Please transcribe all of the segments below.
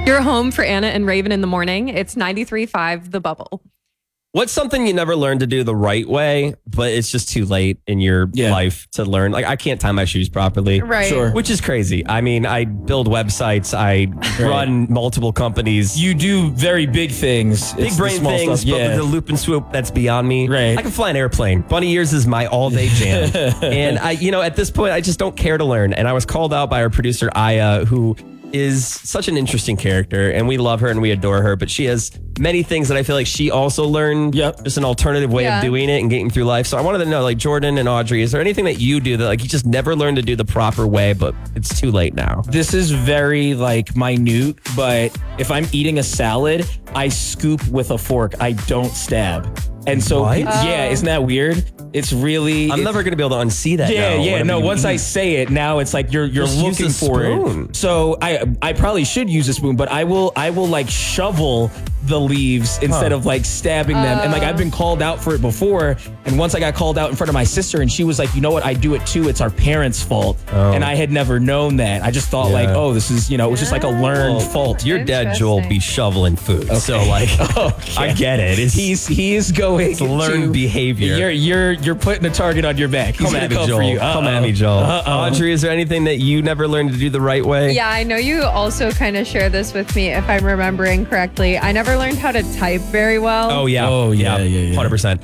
You're home for Anna and Raven in the morning. It's 93.5 The Bubble. What's something you never learned to do the right way, but it's just too late in your life to learn? Like, I can't tie my shoes properly. Right. Sure. Which is crazy. I mean, I build websites. I run multiple companies. You do very big things. Big It's the brain small things, stuff. but with the loop and swoop, that's beyond me. Right. I can fly an airplane. Bunny ears is my all-day jam. And at this point, I just don't care to learn. And I was called out by our producer, Aya, who is such an interesting character, and we love her and we adore her, but she has many things that I feel like she also learned. Just an alternative way of doing it and getting through life. So I wanted to know, like, Jordan and Audrey, is there anything that you do that, like, you just never learned to do the proper way, but it's too late now? This is very, like, minute, but if I'm eating a salad, I scoop with a fork. I don't stab. And so, isn't that weird? It's really... I'm never going to be able to unsee that now. No, once I say it, now it's like you're looking for it. So I probably should use a spoon, but I will like shovel the leaves instead of like stabbing them. And like I've been called out for it before. And once I got called out in front of my sister and she was like, you know what, I do it too. It's our parents' fault. And I had never known that. I just thought like, oh, this is, it was just like a learned fault. Your dad, Joel, be shoveling food. Okay. So like, I get it. He is going it's learned behavior. You're putting a target on your back. He's gonna come for you. Come at me, Joel. Audrey, is there anything that you never learned to do the right way? Yeah, I know you also kind of share this with me, if I'm remembering correctly. I never learned how to type very well. Oh yeah. 100%.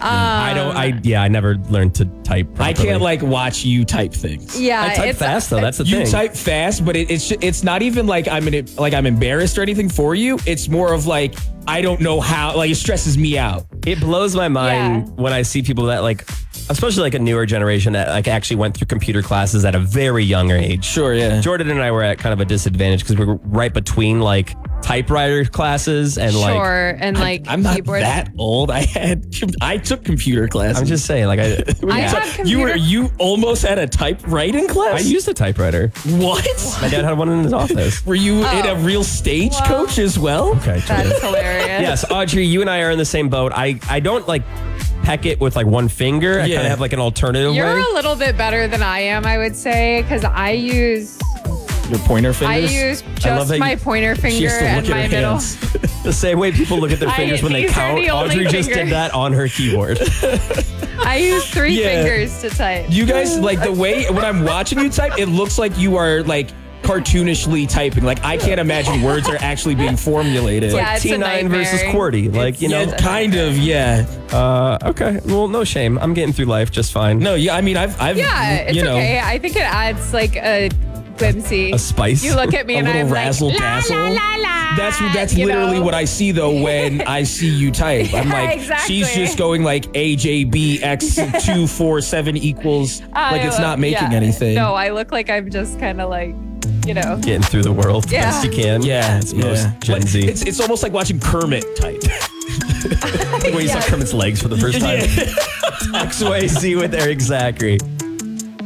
I never learned to type properly. I can't like watch you type things. Yeah, I type fast though. That's the thing. You type fast, but it's not even like I'm embarrassed or anything for you. It's more of like I don't know how. Like it stresses me out. It blows my mind when I see people that like, especially like a newer generation that like actually went through computer classes at a very young age. Sure, yeah. Jordan and I were at kind of a disadvantage because we were right between like typewriter classes and I'm not that old. I took computer classes. I'm just saying, like you almost had a typewriting class? I used a typewriter. What? My dad had one in his office. Were you in a real stagecoach as well? Okay, that's hilarious. Yes, Audrey, you and I are in the same boat. I don't like peck it with like one finger. I kind of have like an alternative You're way. a little bit better than I am, I would say, because I use your pointer fingers. I use just my pointer finger and my middle. The same way people look at their fingers when they count. Audrey just did that on her keyboard. I use three fingers to type. You guys, like the way when I'm watching you type, it looks like you are like cartoonishly typing. Like I can't imagine words are actually being formulated. It's like T9 versus QWERTY. Like, kind of, okay. Well, no shame. I'm getting through life just fine. No, I mean, I've it's okay. I think it adds like a whimsy. A spice. You look at me and I'm razzle like, dazzle. la, la, la, That's literally what I see though when I see you type. I'm like, she's just going like AJBX247 equals like it's not making anything. No, I look like I'm just kind of like, getting through the world best you can. Yeah, it's most Gen Z. It's almost like watching Kermit type. When you saw Kermit's legs for the first time. XYZ with Eric Zachary.